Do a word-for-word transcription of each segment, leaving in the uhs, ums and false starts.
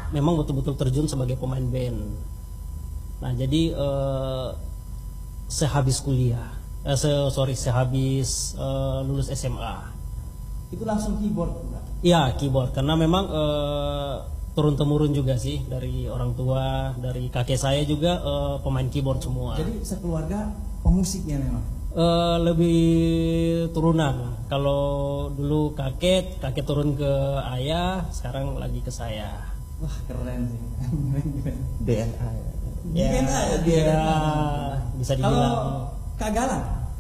memang betul-betul terjun sebagai pemain band. Nah jadi uh, sehabis kuliah, eh, se sorry sehabis uh, lulus S M A. Itu langsung keyboard enggak? Iya keyboard, karena memang uh, turun temurun juga sih dari orang tua, dari kakek saya juga uh, pemain keyboard semua. Jadi sekeluarga pemusiknya memang. Uh, lebih turunan. Kalau dulu kakek, kakek turun ke ayah, sekarang lagi ke saya. Wah keren sih. D N A. Ya, D N A ya, dia bisa dibilang. Kalau Kak Galang?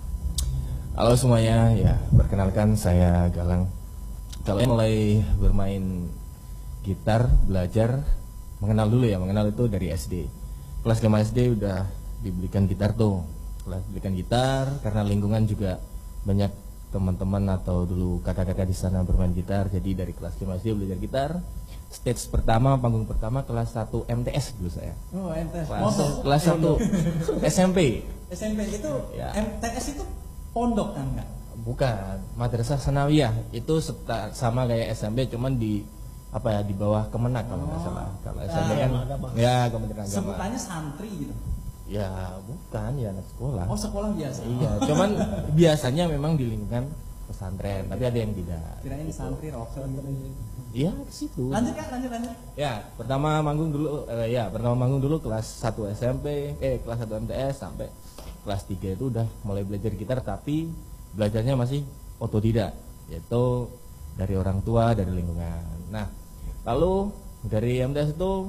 Halo semuanya, ya perkenalkan saya Galang. Kalau mulai bermain gitar, belajar, mengenal dulu ya, mengenal itu dari S D. Kelas lima S D udah dibelikan gitar tuh. Kelas belikan gitar karena lingkungan juga banyak teman-teman atau dulu kakak-kakak di sana bermain gitar. Jadi dari kelas lima S D belajar gitar. Stage pertama, panggung pertama kelas satu M T S dulu saya. Oh, M T S. Kelas, kelas satu S M P. S M P itu Ya. M T S itu pondok kan enggak? Bukan, Madrasah Sanawiyah. Itu seta- sama kayak S M P cuman di apa ya di bawah Kemenak kalau nggak salah. Kalau S M P kan ya Kementerian Agama. Sebutannya santri gitu. Ya bukan, ya anak sekolah. Oh, sekolah biasa. Iya, cuman biasanya memang di lingkungan pesantren, tapi ada yang tidak. Kirain santri rocker gitu. Iya, ke situ. Lanjut Kak, lanjut lanjut. Ya, pertama manggung dulu eh, ya, pertama manggung dulu kelas satu S M P, eh kelas satu M T S sampai kelas tiga itu udah mulai belajar gitar tapi belajarnya masih otodidak, yaitu dari orang tua, dari lingkungan. Nah, lalu dari M T S itu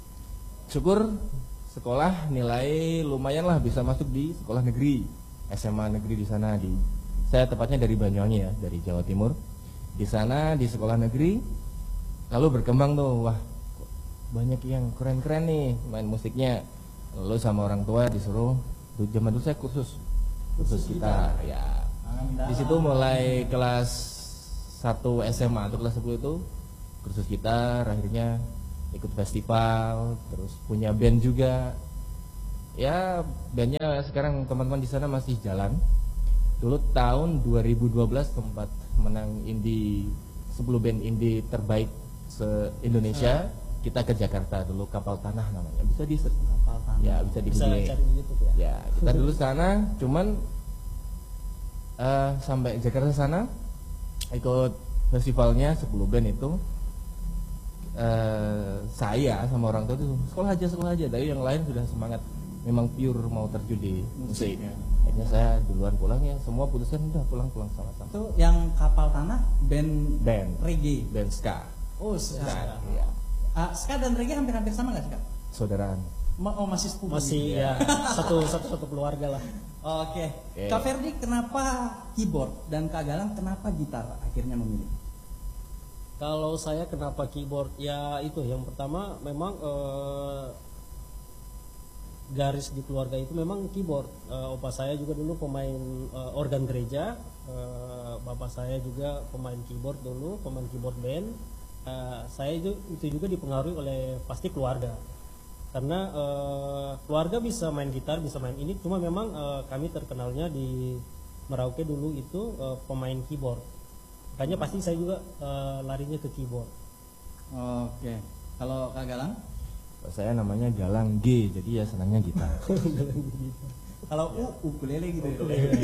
syukur sekolah nilai lumayan lah bisa masuk di sekolah negeri, S M A negeri di sana di saya tepatnya dari Banyuwangi ya, dari Jawa Timur. Di sana di sekolah negeri lalu berkembang tuh, wah banyak yang keren-keren nih main musiknya. Lalu sama orang tua disuruh, tuh zaman dulu saya kursus kursus gitar ya. Di situ mulai kelas satu S M A atau kelas sepuluh itu kursus gitar, akhirnya ikut festival, terus punya band juga. Ya, bandnya sekarang teman-teman di sana masih jalan. Dulu tahun dua ribu dua belas sempat menang indie sepuluh band indie terbaik se-Indonesia. Kita ke Jakarta dulu, Kapal Tanah namanya. Bisa di Kapal Tanah. Ya, bisa di Bisa cari di YouTube ya. Ya, kita dulu sana, cuman uh, sampai Jakarta sana ikut festivalnya sepuluh band itu. Uh, saya sama orang tua itu sekolah aja sekolah aja, dari yang lain sudah semangat memang pure mau terjun di musik. Ya. Akhirnya saya duluan pulang ya, semua putuskan udah pulang-pulang sama-sama. Itu yang Kapal Tanah band Band reggae. band ska. Oh, ska. Ska, iya. Ah, ska dan reggae hampir-hampir sama nggak sih Kak? Saudaraan. Ma- Oh, masih sepupu. Masih ya satu satu satu keluarga lah. Oke. Oke. Kak Ferdi kenapa keyboard dan Kak Galang kenapa gitar akhirnya memilih? Kalau saya kenapa keyboard? Ya itu yang pertama memang eh, garis di keluarga itu memang keyboard. Eh, opa saya juga dulu pemain eh, organ gereja, eh, bapak saya juga pemain keyboard dulu, pemain keyboard band. Eh, saya itu itu juga dipengaruhi oleh pasti keluarga. Karena eh, keluarga bisa main gitar, bisa main ini, cuma memang eh, kami terkenalnya di Merauke dulu itu eh, pemain keyboard. Makanya pasti saya juga uh, larinya ke keyboard. Oke. Kalau Kak Galang? Kalau saya namanya Galang G, jadi ya senangnya gitar. Kalau U, ukulele gitu.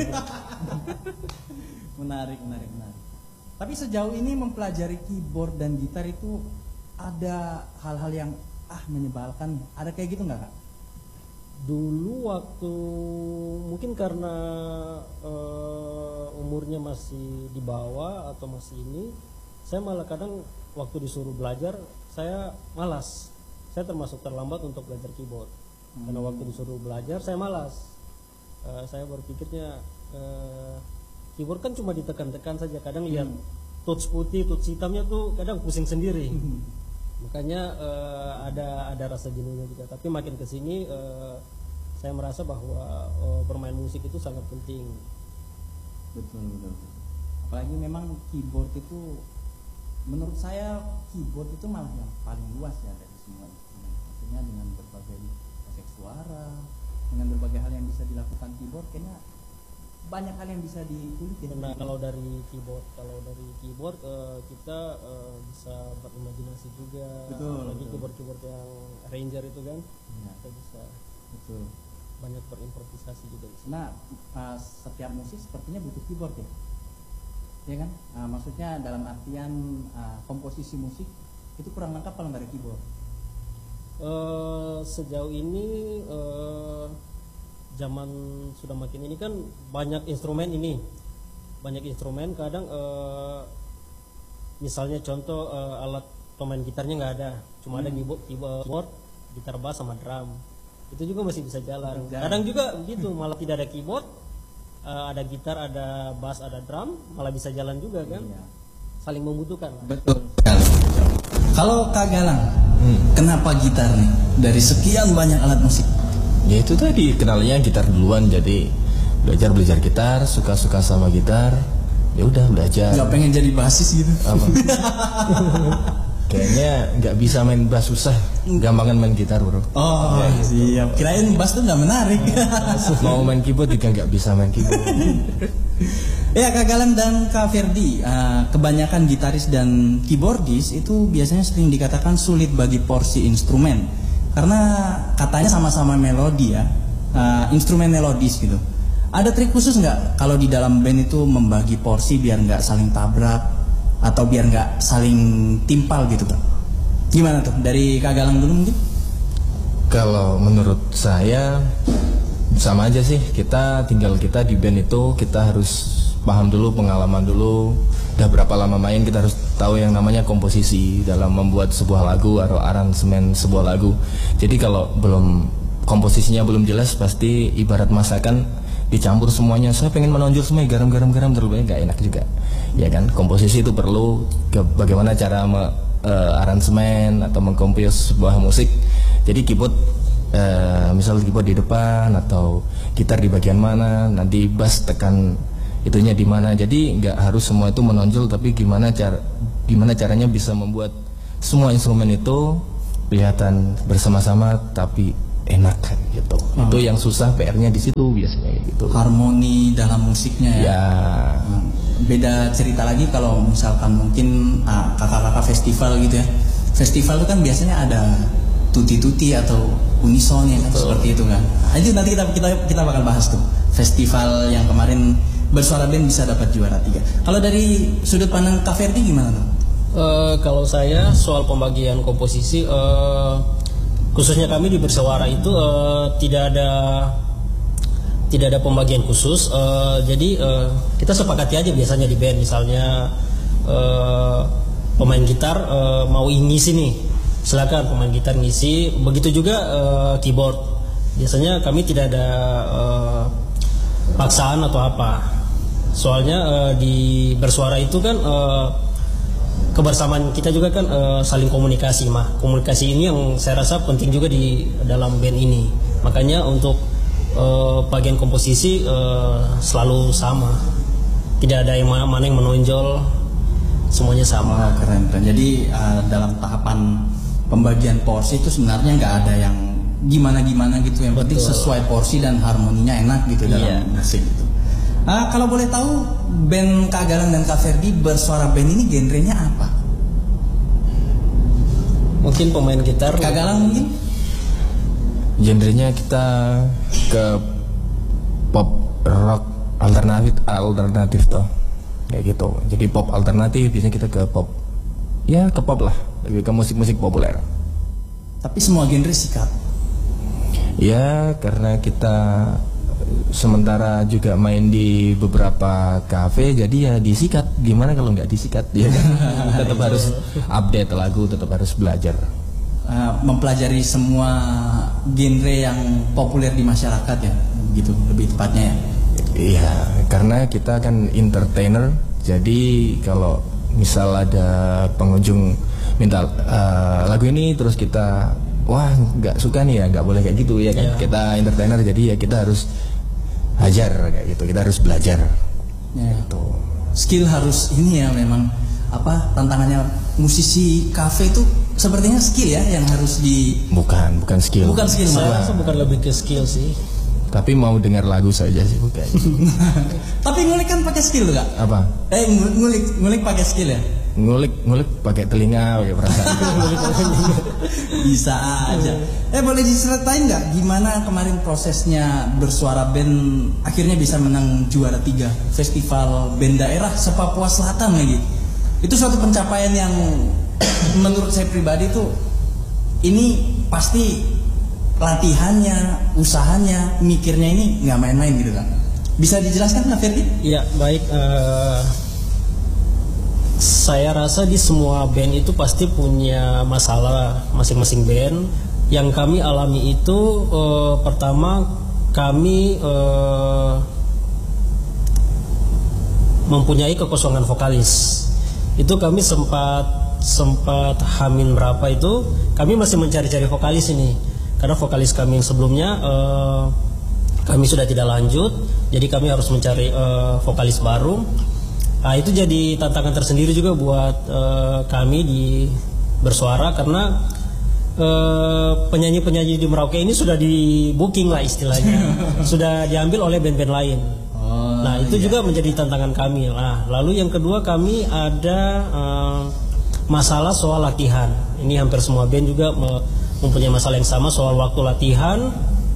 Menarik, menarik, menarik. Tapi sejauh ini mempelajari keyboard dan gitar itu ada hal-hal yang ah menyebalkan. Ada kayak gitu nggak Kak? Dulu waktu mungkin karena uh, umurnya masih di bawah atau masih ini, saya malah kadang waktu disuruh belajar saya malas. Saya termasuk terlambat untuk belajar keyboard. Hmm. Karena waktu disuruh belajar saya malas. Uh, saya berpikirnya uh, keyboard kan cuma ditekan-tekan saja. Kadang lihat hmm. touch putih, touch hitamnya tuh kadang pusing sendiri. Hmm. Makanya uh, ada ada rasa jenuhnya juga. Tapi makin kesini uh, saya merasa bahwa uh, bermain musik itu sangat penting. Betul, betul. Apalagi memang keyboard itu, menurut saya keyboard itu malah yang paling luas ya dari semua instrumen. Maksudnya dengan berbagai efek suara, dengan berbagai hal yang bisa dilakukan keyboard, kayaknya banyak hal yang bisa dikulik ya. Nah, kalau dari keyboard, kalau dari keyboard uh, kita uh, bisa berimajinasi juga. Betul, Apalagi betul. keyboard-keyboard yang Ranger itu kan, Ya, kita bisa betul. banyak berimprovisasi juga di sini. Nah, uh, setiap musik sepertinya butuh keyboard ya, ya kan? Uh, maksudnya dalam artian uh, komposisi musik itu kurang lengkap kalau nggak ada keyboard. Uh, sejauh ini uh, zaman sudah makin ini kan banyak instrumen ini, banyak instrumen. Kadang uh, misalnya contoh uh, alat pemain gitarnya nggak ada, cuma Hmm. ada keyboard, keyboard, gitar bass sama drum. Itu juga masih bisa jalan. Jalan. Kadang juga begitu, malah tidak ada keyboard, uh, ada gitar, ada bass, ada drum, malah bisa jalan juga kan. Iya. Saling membutuhkan. Betul. Kalau Kak Galang, hmm. kenapa gitar nih dari sekian banyak alat musik? Ya itu tadi kenalnya gitar duluan, jadi belajar belajar gitar, suka-suka sama gitar, ya udah belajar. Gak pengen jadi basis gitu? Apa? Kayaknya nggak bisa main bass, susah, gampangan main gitar bro. Oh ya, siap. Kirain bass tuh nggak menarik. Mau main keyboard juga nggak bisa main keyboard. Ya Kak Galang dan Kak Ferdi, uh, kebanyakan gitaris dan keyboardis itu biasanya sering dikatakan sulit bagi porsi instrumen karena katanya sama-sama melodi ya, uh, instrumen melodis gitu. Ada trik khusus nggak kalau di dalam band itu membagi porsi biar nggak saling tabrak atau biar nggak saling timpal gitu Kak? Gimana tuh dari Kak Galang dulu mungkin? Kalau menurut saya sama aja sih, kita tinggal kita di band itu kita harus paham dulu, pengalaman dulu, udah berapa lama main, kita harus tahu yang namanya komposisi dalam membuat sebuah lagu atau aransemen sebuah lagu. Jadi kalau belum komposisinya belum jelas, pasti ibarat masakan dicampur semuanya, saya pengen menonjol semua garam-garam-garam terlalu banyak, gak enak juga ya kan. Komposisi itu perlu ke, bagaimana cara me, uh, aransemen atau mengkompos sebuah musik. Jadi keyboard uh, misal keyboard di depan atau gitar di bagian mana, nanti bass tekan itunya di mana. Jadi nggak harus semua itu menonjol, tapi gimana cara gimana caranya bisa membuat semua instrumen itu kelihatan bersama-sama tapi enak gitu. Oh. Itu yang susah, P R-nya di situ biasanya gitu. Harmoni dalam musiknya ya. Ya. Beda cerita lagi kalau misalkan mungkin ah, kakak-kakak festival gitu ya. Festival itu kan biasanya ada tuti-tuti atau unison ya kan, seperti itu kan. Nah, itu nanti kita kita kita bakal bahas tuh. Festival yang kemarin Bersuara Band bisa dapat juara tiga. Kalau dari sudut pandang Kak Ferdi gimana tuh? Uh, kalau saya soal pembagian komposisi, uh, khususnya kami di Bersuara itu uh, tidak ada tidak ada pembagian khusus. Uh, jadi uh, kita sepakati aja biasanya di band, misalnya uh, pemain gitar uh, mau ngisi nih, silakan pemain gitar ngisi. Begitu juga uh, keyboard. Biasanya kami tidak ada uh, paksaan atau apa. Soalnya uh, di Bersuara itu kan uh, kebersamaan kita juga kan uh, saling komunikasi mah. Komunikasi ini yang saya rasa penting juga di dalam band ini. Makanya untuk uh, bagian komposisi uh, selalu sama. Tidak ada yang mana, mana yang menonjol, semuanya sama. Oh, keren keren. Jadi uh, dalam tahapan pembagian porsi itu sebenarnya nggak ada yang gimana-gimana gitu. Yang penting sesuai porsi dan harmoninya enak gitu dalam Iya. musik gitu. Uh, kalau boleh tahu band Kak Galang dan Kak Ferdi Bersuara Band ini genrenya apa? Mungkin pemain gitar. Kak Galang mungkin? Genrenya kita ke pop rock alternatif alternatif toh kayak gitu. Jadi pop alternatif, biasanya kita ke pop, ya ke pop lah, lebih ke musik-musik populer. Tapi semua genre sikat. Ya karena kita sementara juga main di beberapa kafe, jadi ya disikat. Gimana kalau nggak disikat ya kan? Tetap harus update lagu, tetap harus belajar. Uh, mempelajari semua genre yang populer di masyarakat ya, gitu lebih tepatnya ya. Iya, karena kita kan entertainer, jadi kalau misal ada pengunjung minta uh, lagu ini terus kita wah nggak suka nih ya, nggak boleh kayak gitu ya kan. Yeah. Kita entertainer, jadi ya kita harus hajar kayak gitu, kita harus belajar. Ya. Gitu. Skill harus ini ya, memang apa tantangannya musisi kafe itu sepertinya skill ya yang harus di bukan bukan skill. Bukan skill. Saya rasa bukan lebih ke skill sih. Tapi mau dengar lagu saja sih bukan. Tapi ngulik kan pakai skill tuh Kak? Apa? Eh ngulik ngulik pakai skill ya? ngulik ngulik pakai telinga, pakai perasaan. Bisa aja. Eh boleh diceritain nggak gimana kemarin prosesnya bersuara band akhirnya bisa menang juara tiga festival band daerah se-Papua Selatan lagi. Itu suatu pencapaian yang menurut saya pribadi tuh ini pasti latihannya, usahanya, mikirnya ini nggak main-main gitu kan. Bisa dijelaskan Kak Ferdi? Iya, baik. Uh, saya rasa di semua band itu pasti punya masalah masing-masing band. Yang kami alami itu uh, pertama kami uh, mempunyai kekosongan vokalis. Itu kami sempat sempat hamin berapa itu kami masih mencari-cari vokalis ini. Karena vokalis kami yang sebelumnya uh, kami sudah tidak lanjut, jadi kami harus mencari uh, vokalis baru. Nah, itu jadi tantangan tersendiri juga buat uh, kami di bersuara karena uh, penyanyi-penyanyi di Merauke ini sudah di booking lah istilahnya, sudah diambil oleh band-band lain. Oh, nah itu iya. juga menjadi tantangan kami. Nah lalu yang kedua kami ada uh, masalah soal latihan. Ini hampir semua band juga mempunyai masalah yang sama soal waktu latihan.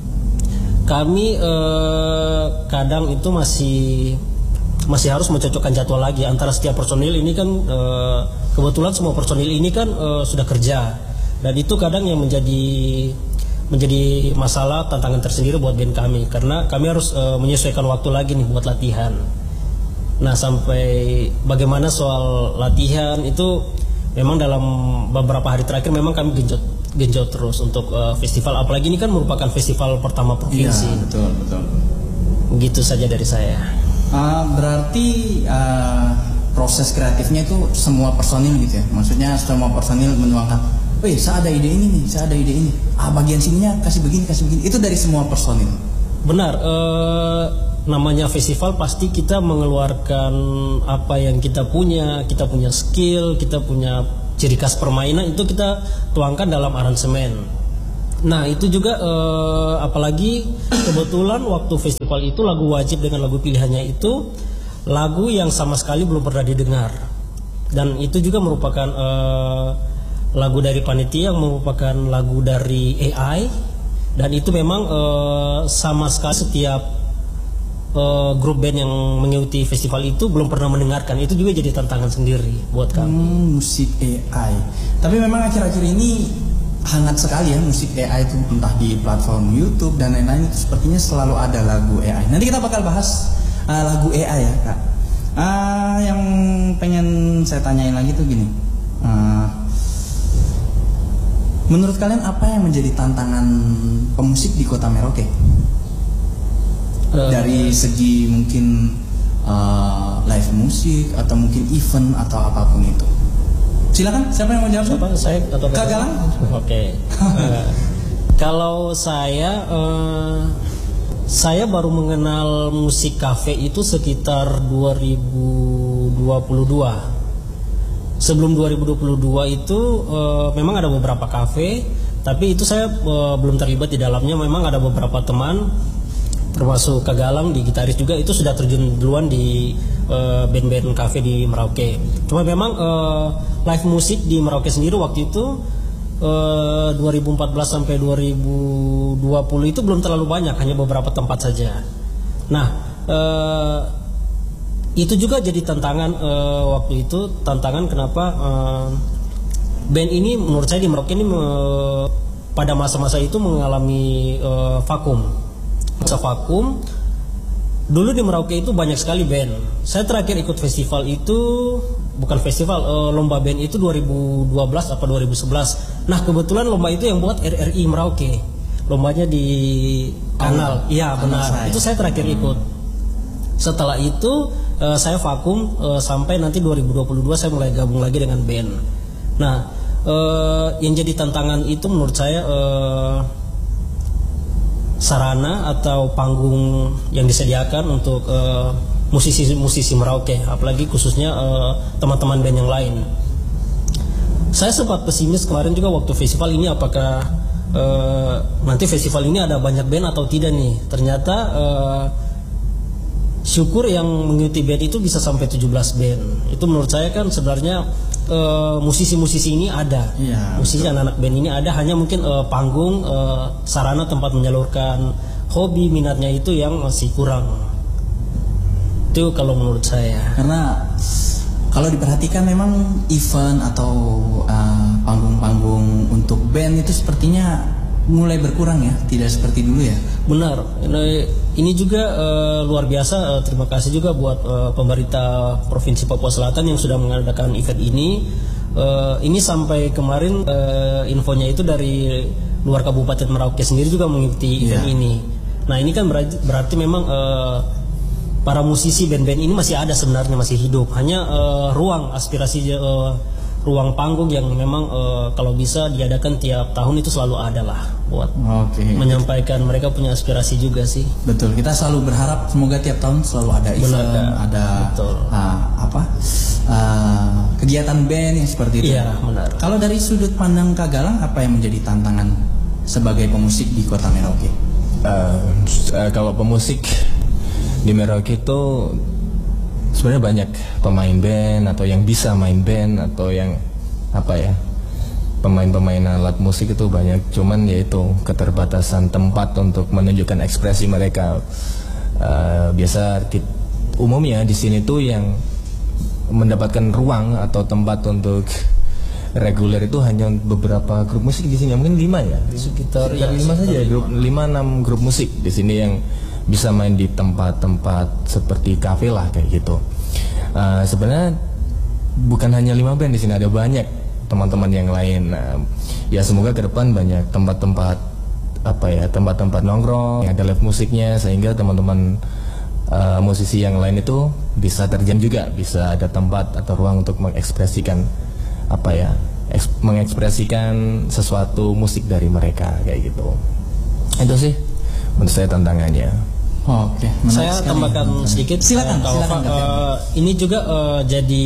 Kami eh, kadang itu masih masih harus mencocokkan jadwal lagi antara setiap personil ini kan eh, kebetulan semua personil ini kan eh, sudah kerja dan itu kadang yang menjadi menjadi masalah tantangan tersendiri buat band kami karena kami harus eh, menyesuaikan waktu lagi nih buat latihan. Nah sampai bagaimana soal latihan itu memang dalam beberapa hari terakhir memang kami genjot genjot terus untuk uh, festival, apalagi ini kan merupakan festival pertama provinsi. Iya, betul betul. Begitu saja dari saya. Uh, berarti uh, proses kreatifnya itu semua personil gitu ya, maksudnya semua personil menuangkan, wih saya ada ide ini nih, saya ada ide ini, ah bagian sininya kasih begini kasih begini, itu dari semua personil. Benar. Uh, namanya festival pasti kita mengeluarkan apa yang kita punya, kita punya skill, kita punya ciri khas permainan itu kita tuangkan dalam aransemen. Nah itu juga eh, apalagi kebetulan waktu festival itu lagu wajib dengan lagu pilihannya itu lagu yang sama sekali belum pernah didengar dan itu juga merupakan eh, lagu dari panitia yang merupakan lagu dari A I dan itu memang eh, sama sekali setiap Uh, grup band yang mengikuti festival itu belum pernah mendengarkan. Itu juga jadi tantangan sendiri buat kami. Hmm, musik A I. Tapi memang akhir-akhir ini hangat sekali ya musik A I itu, entah di platform YouTube dan lain-lain, sepertinya selalu ada lagu A I. Nanti kita bakal bahas uh, lagu A I ya Kak. Uh, yang pengen saya tanyain lagi tuh gini. Uh, menurut kalian apa yang menjadi tantangan pemusik di Kota Merauke? Dari segi mungkin uh, live musik atau mungkin event atau apapun itu. Silakan, siapa yang mau jawab? Siapa? Saya atau Kak Galang? Oke. Okay. uh, kalau saya, uh, saya baru mengenal musik kafe itu sekitar dua ribu dua puluh dua. Sebelum dua ribu dua puluh dua itu uh, memang ada beberapa kafe, tapi itu saya uh, belum terlibat di dalamnya. Memang ada beberapa teman, termasuk Kak Galang di gitaris juga itu sudah terjun duluan di uh, band-band cafe di Merauke. Cuma memang uh, live musik di Merauke sendiri waktu itu uh, dua ribu empat belas sampai dua ribu dua puluh itu belum terlalu banyak, hanya beberapa tempat saja. Nah, uh, itu juga jadi tantangan uh, waktu itu, tantangan kenapa uh, band ini menurut saya di Merauke ini uh, pada masa-masa itu mengalami uh, vakum. Masa vakum. Dulu di Merauke itu banyak sekali band. Saya terakhir ikut festival itu bukan festival, uh, lomba band itu dua ribu dua belas atau dua ribu sebelas. Nah kebetulan lomba itu yang buat R R I Merauke. Lombanya di kanal. Iya oh, benar. Saya. Itu saya terakhir hmm. ikut. Setelah itu uh, saya vakum uh, sampai nanti dua ribu dua puluh dua saya mulai gabung lagi dengan band. Nah uh, yang jadi tantangan itu menurut saya uh, sarana atau panggung yang disediakan untuk uh, musisi-musisi Merauke, apalagi khususnya uh, teman-teman band yang lain. Saya sempat pesimis kemarin juga waktu festival ini, apakah uh, nanti festival ini ada banyak band atau tidak nih. Ternyata uh, syukur yang mengikuti band itu bisa sampai tujuh belas band. Itu menurut saya kan sebenarnya uh, musisi-musisi ini ada, Iya, musisi anak-anak band ini ada, hanya mungkin uh, panggung, uh, sarana tempat menyalurkan hobi minatnya itu yang masih kurang. Itu kalau menurut saya. Karena kalau diperhatikan memang event atau uh, panggung-panggung untuk band itu sepertinya mulai berkurang ya, tidak seperti dulu ya. Benar. Ini, ini juga uh, luar biasa. Uh, terima kasih juga buat uh, pemerintah Provinsi Papua Selatan yang sudah mengadakan event ini. Uh, ini sampai kemarin uh, infonya itu dari luar Kabupaten Merauke sendiri juga mengikuti event Yeah. ini. Nah ini kan berarti, berarti memang uh, para musisi band-band ini masih ada sebenarnya, masih hidup. Hanya uh, ruang aspirasi uh, ruang panggung yang memang uh, kalau bisa diadakan tiap tahun itu selalu ada lah buat Oke. menyampaikan mereka punya aspirasi juga sih. Betul, kita selalu berharap semoga tiap tahun selalu ada event, Benar, ada betul. uh, apa uh, kegiatan band yang seperti itu. Iya, benar. Kalau dari sudut pandang Kak Galang, apa yang menjadi tantangan sebagai pemusik di Kota Merauke? Uh, uh, kalau pemusik di Merauke itu sebenarnya banyak pemain band atau yang bisa main band atau yang apa ya, pemain-pemain alat musik itu banyak, cuman yaitu keterbatasan tempat untuk menunjukkan ekspresi mereka. Uh, biasa ki- umumnya di sini tuh yang mendapatkan ruang atau tempat untuk reguler itu hanya beberapa grup musik di sini, mungkin lima ya, Sekitar, sekitar ya, lima sekitar saja, lima. grup lima enam grup musik di sini yang bisa main di tempat-tempat seperti kafe lah kayak gitu. Uh, sebenarnya bukan hanya lima band di sini, ada banyak teman-teman yang lain. Nah, ya semoga ke depan banyak tempat-tempat apa ya, tempat-tempat nongkrong, ada live musiknya sehingga teman-teman uh, musisi yang lain itu bisa terjun juga, bisa ada tempat atau ruang untuk mengekspresikan apa ya, eks- mengekspresikan sesuatu musik dari mereka kayak gitu. Itu sih menurut saya tantangannya. Oke, menarik Saya sekali. tambahkan sedikit. Silakan, uh, kalau silakan, Pak, Kak. uh, ini juga uh, jadi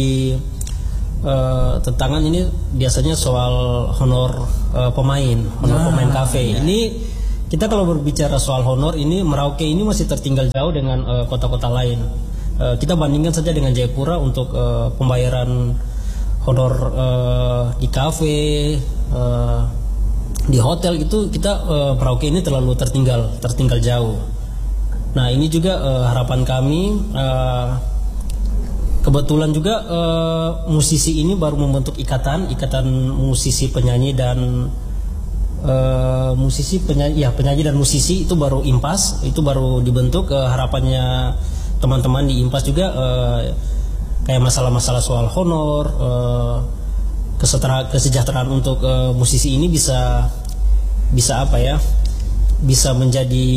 uh, tantangan ini biasanya soal honor uh, pemain, honor Ah, pemain kafe. iya. Ini kita kalau berbicara soal honor ini, Merauke ini masih tertinggal jauh dengan uh, kota-kota lain. Uh, kita bandingkan saja dengan Jayapura untuk uh, pembayaran honor uh, di kafe, uh, di hotel itu kita uh, Merauke ini terlalu tertinggal, tertinggal jauh. Nah ini juga uh, harapan kami, uh, kebetulan juga uh, musisi ini baru membentuk ikatan, ikatan musisi penyanyi dan uh, musisi penyanyi, ya penyanyi dan musisi itu baru IMPAS, itu baru dibentuk. Uh, harapannya teman-teman di IMPAS juga uh, kayak masalah-masalah soal honor, uh, kesetera- kesejahteraan untuk uh, musisi ini bisa bisa apa ya, bisa menjadi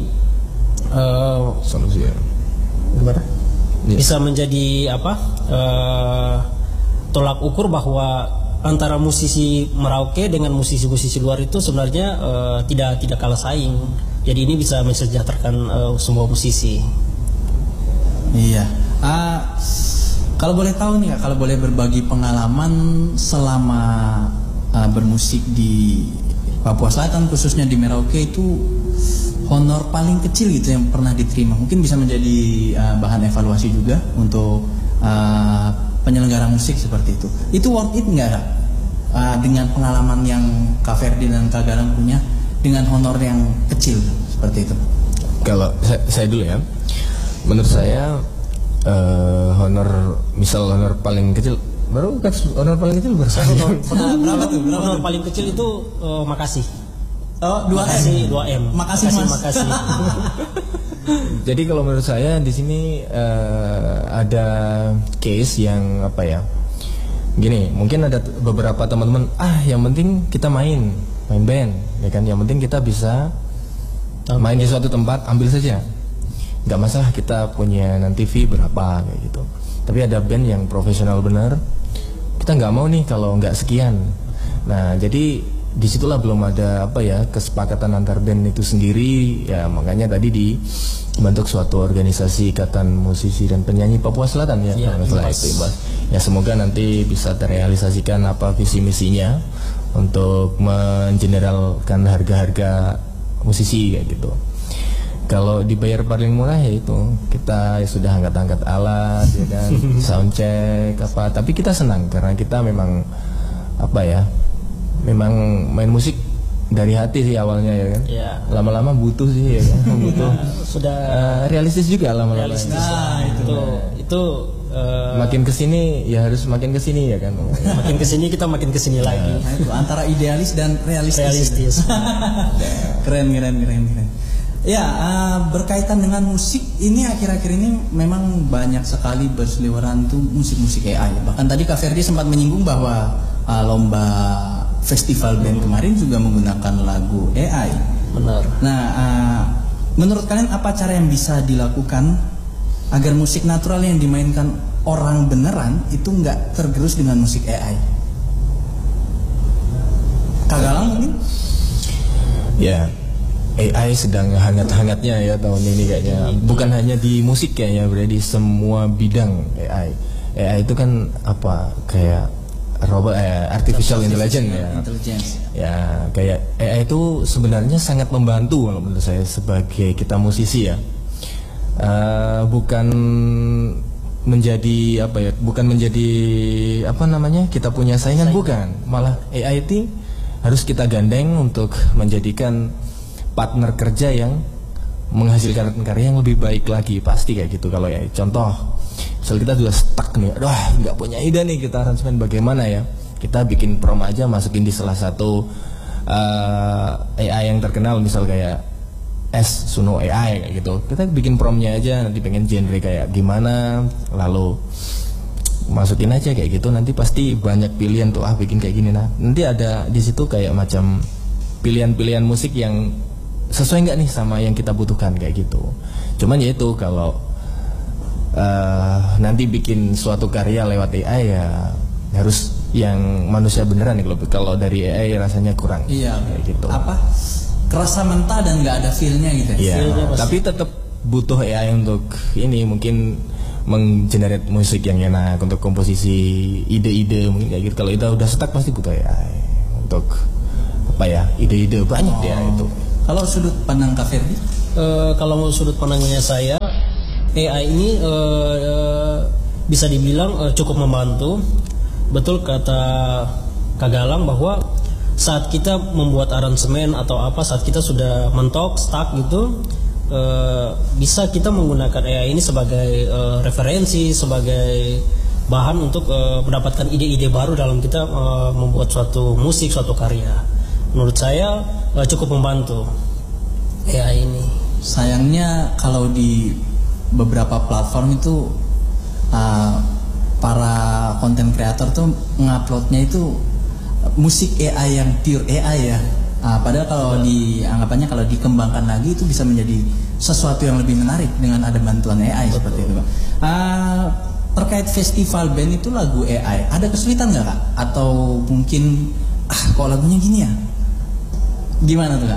Uh, Solusi ya. gimana? Iya. Bisa menjadi apa? Uh, tolak ukur bahwa antara musisi Merauke dengan musisi-musisi luar itu sebenarnya uh, tidak tidak kalah saing. Jadi ini bisa mensejahterakan uh, semua musisi. Iya. Ah, kalau boleh tahu nih Kak, kalau boleh berbagi pengalaman selama ah, bermusik di Papua Selatan khususnya di Merauke itu honor paling kecil gitu yang pernah diterima, mungkin bisa menjadi uh, bahan evaluasi juga untuk uh, penyelenggara musik seperti itu. Itu worth it nggak Kak? Uh, dengan pengalaman yang Kak Ferdi dan Kak Galang punya dengan honor yang kecil seperti itu? Kalau saya, saya dulu ya, menurut saya uh, honor, misal honor paling kecil, baru kan honor paling kecil berapa? Honor, berapa tuh? Honor paling kecil itu uh, makasih. Oh, dua Makasih, dua M. Makasih, makasih, Mas. makasih. Jadi kalau menurut saya di sini uh, ada case yang apa ya? Gini, mungkin ada t- beberapa teman-teman, ah yang penting kita main, main band, ya kan? Yang penting kita bisa main di suatu tempat, ambil saja. Nggak masalah kita punya nanti fee berapa kayak gitu. Tapi ada band yang profesional benar, kita nggak mau nih kalau nggak sekian. Nah jadi disitulah belum ada apa ya kesepakatan antar band itu sendiri ya, makanya tadi dibentuk suatu organisasi ikatan musisi dan penyanyi Papua Selatan ya, Ya, kalau nggak salah IMPAS. itu, IMPAS. Ya semoga nanti bisa terrealisasikan apa visi misinya untuk mengeneralkan harga-harga musisi kayak gitu. kalau dibayar paling murah ya itu kita sudah angkat-angkat alat ya kan, sound check apa, tapi kita senang karena kita memang apa ya, memang main musik dari hati sih awalnya ya kan. Ya. Lama-lama butuh sih ya kan, butuh. Sudah Uh, realistis juga lama-lama. realistis. Nah, itu itu, itu uh, Makin kesini ya harus makin kesini ya kan. makin kesini kita makin kesini lagi. Nah, itu antara idealis dan realistis. Realistis. keren, keren, keren, keren. Ya, uh, berkaitan dengan musik ini akhir-akhir ini memang banyak sekali berseliweran tuh musik-musik A I. Bahkan tadi Kak Ferdi sempat menyinggung bahwa uh, lomba festival band kemarin juga menggunakan lagu A I. Benar. Nah, uh, menurut kalian apa cara yang bisa dilakukan agar musik natural yang dimainkan orang beneran itu nggak tergerus dengan musik A I? Kak Galang mungkin? Ya, A I sedang hangat-hangatnya ya tahun ini kayaknya. Bukan hanya di musik kayaknya, berarti di semua bidang A I. A I itu kan apa, kayak robot, eh, artificial intelligence ya. Intelligence. Ya, kayak A I itu sebenarnya sangat membantu kalau menurut saya sebagai kita musisi ya. Uh, bukan menjadi apa ya, bukan menjadi apa namanya, kita punya saingan, bukan. Malah A I itu harus kita gandeng untuk menjadikan partner kerja yang menghasilkan karya yang lebih baik lagi, pasti kayak gitu. Kalau ya contoh, misal kita sudah stuck nih, aduh nggak punya ide nih kita aransemen bagaimana ya, kita bikin prom aja, masukin di salah satu uh, A I yang terkenal, misal kayak S Suno A I kayak gitu, kita bikin promnya aja, nanti pengen genre kayak gimana, lalu masukin aja kayak gitu, nanti pasti banyak pilihan tuh, ah bikin kayak gini, nah nanti ada di situ kayak macam pilihan-pilihan musik yang sesuai nggak nih sama yang kita butuhkan kayak gitu. Cuman ya itu kalau uh, nanti bikin suatu karya lewat A I ya harus yang manusia beneran nih. Kalau dari A I rasanya kurang. Iya. Kayak gitu. Apa? Kerasa mentah dan nggak ada feel-nya gitu. Iya. Feel-nya Tapi tetap butuh A I untuk ini, mungkin menggenerate musik yang enak, untuk komposisi ide-ide mungkin kayak gitu. Kalau itu udah stuck pasti butuh A I untuk apa ya, ide-ide banyak Oh. dia itu. Kalau sudut pandang Kak Ferdi? Uh, kalau mau sudut pandangnya saya, A I ini uh, uh, bisa dibilang uh, cukup membantu. Betul kata Kak Galang bahwa saat kita membuat aransemen atau apa, saat kita sudah mentok, stuck gitu, uh, bisa kita menggunakan A I ini sebagai uh, referensi, sebagai bahan untuk uh, mendapatkan ide-ide baru dalam kita uh, membuat suatu musik, suatu karya. Menurut saya uh, cukup membantu A I ini. Sayangnya kalau di beberapa platform itu uh, para konten kreator tuh nguploadnya itu musik A I yang pure A I ya. Uh, padahal kalau di anggapannya kalau dikembangkan lagi itu bisa menjadi sesuatu yang lebih menarik dengan ada bantuan A I. Betul. Seperti itu, Pak. Uh, terkait festival band itu lagu A I, ada kesulitan nggak Kak? Atau mungkin ah kok lagunya gini ya? Gimana tuh Kak?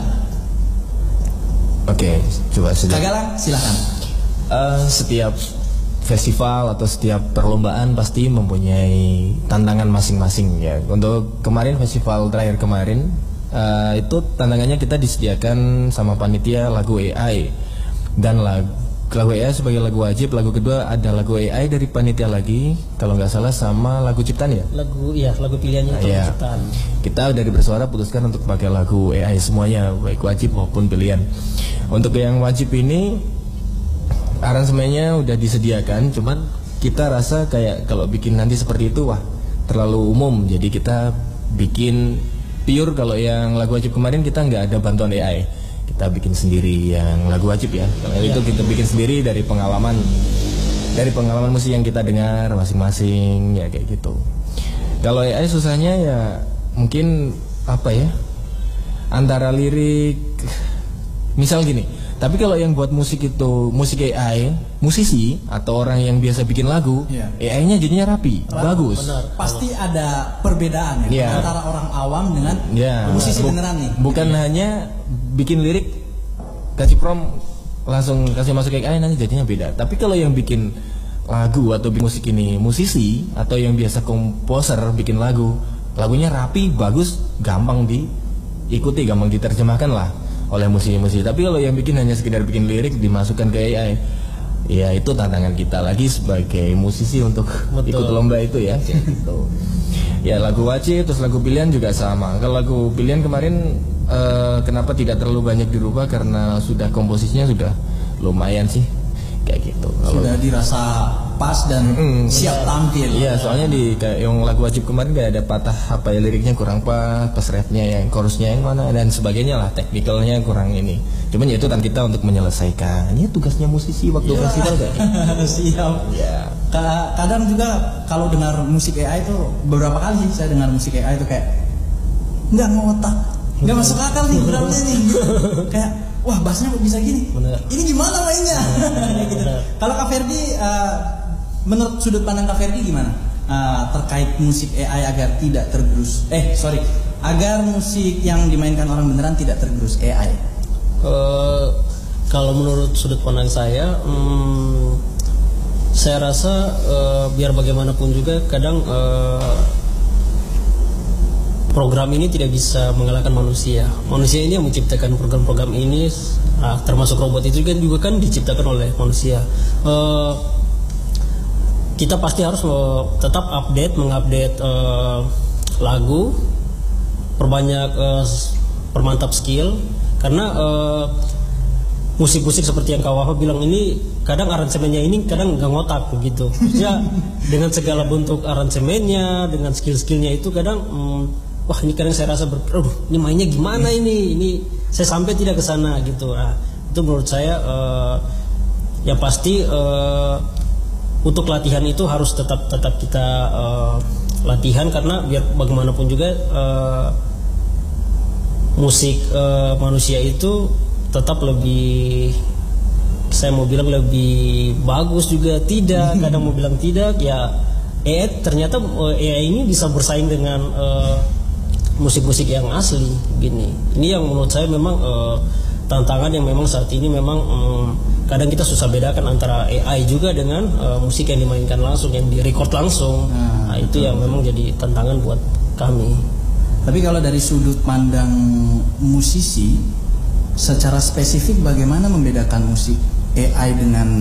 Oke, coba Kak Galang, silakan. Uh, setiap festival atau setiap perlombaan pasti mempunyai tantangan masing-masing ya. Untuk kemarin festival terakhir kemarin uh, itu tantangannya kita disediakan sama panitia lagu A I, dan lagu lagu A I sebagai lagu wajib. Lagu kedua ada lagu A I dari panitia lagi, kalau nggak salah, sama lagu ciptaan ya. Lagu ya lagu pilihannya itu Iya. ciptaan. Kita dari bersuara putuskan untuk pakai lagu A I semuanya, baik wajib maupun pilihan. Untuk yang wajib ini aransemennya udah disediakan, cuman kita rasa kayak kalau bikin nanti seperti itu wah terlalu umum, jadi kita bikin pure. Kalau yang lagu wajib kemarin kita nggak ada bantuan A I, kita bikin sendiri yang lagu wajib ya. Kalau Ya. itu kita bikin sendiri dari pengalaman dari pengalaman musik yang kita dengar masing-masing ya kayak gitu. Kalau A I susahnya ya mungkin apa ya, antara lirik, misal gini. Tapi kalau yang buat musik itu musik A I, musisi atau orang yang biasa bikin lagu, Iya. A I-nya jadinya rapi, bagus. Benar. Pasti ada perbedaan ya Iya. antara orang awam dengan Ya, musisi bu- beneran nih. Bukan hanya bikin lirik kasih prom langsung kasih masuk A I, nanti jadinya beda. Tapi kalau yang bikin lagu atau bikin musik ini musisi atau yang biasa komposer bikin lagu, lagunya rapi, bagus, gampang diikuti, gampang diterjemahkan lah. oleh musisi-musisi. Tapi kalau yang bikin hanya sekedar bikin lirik dimasukkan ke A I, ya itu tantangan kita lagi sebagai musisi untuk Betul. ikut lomba itu ya. Kayak gitu. Ya lagu wajib terus lagu pilihan juga sama. Kalau lagu pilihan kemarin eh, kenapa tidak terlalu banyak dirubah karena sudah komposisinya sudah lumayan sih kayak gitu. Kalau Sudah dirasa pas dan Mm, siap tampil. iya, soalnya di kayak yang lagu wajib kemarin kayak ada patah apa ya liriknya kurang pas, pas refnya yang chorusnya yang mana dan sebagainya lah, teknikalnya kurang ini. Cuman ya itu kan kita untuk menyelesaikan. Ini tugasnya musisi waktu Iya. festival kayak gitu. Siap. Ya. Ka- Kadang juga kalau dengar musik A I itu beberapa kali sih saya dengar musik A I itu kayak nggak ngotak, nggak masuk akal nih drumnya nih. Kayak wah bassnya kok bisa gini. Bener. Ini gimana mainnya? Kayak gitu. Bener. Kalau Kak Ferdi, uh, menurut sudut pandang Kak Ferdi gimana uh, terkait musik A I agar tidak tergerus? Eh sorry, agar musik yang dimainkan orang beneran tidak tergerus A I. Eh, kalau menurut sudut pandang saya, hmm, saya rasa eh, biar bagaimanapun juga kadang eh, program ini tidak bisa mengalahkan manusia. Manusia ini yang menciptakan program-program ini, nah, termasuk robot itu kan juga kan diciptakan oleh manusia. Eh, kita pasti harus eh, tetap update, mengupdate eh, lagu, perbanyak eh, permantap skill, karena eh, musik-musik seperti yang Kak Wahab bilang ini kadang aransemennya ini kadang nggak ngotak begitu. Ya dengan segala bentuk aransemennya, dengan skill-skillnya itu kadang hmm, wah ini kadang saya rasa ber, aduh ini mainnya gimana ini, ini saya sampai tidak ke sana gitu. Nah, itu menurut saya eh, yang pasti eh, untuk latihan itu harus tetap tetap kita eh, latihan, karena biar bagaimanapun juga eh, musik eh, manusia itu tetap lebih, saya mau bilang lebih bagus juga tidak, kadang mau bilang tidak ya. A I ternyata eh, A I ini bisa bersaing dengan eh, musik-musik yang asli gini. Ini yang menurut saya memang eh, tantangan yang memang saat ini memang eh, kadang kita susah bedakan antara A I juga dengan eh, musik yang dimainkan langsung, yang direcord langsung. Nah, Nah, itu yang memang jadi tantangan buat kami. Tapi kalau dari sudut pandang musisi, secara spesifik bagaimana membedakan musik A I dengan